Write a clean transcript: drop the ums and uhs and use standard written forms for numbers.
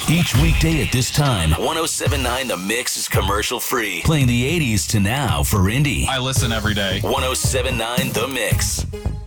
Each weekday at this time, 107.9 The Mix is commercial free. Playing the 80s to now for Indy. I listen every day. 107.9 The Mix.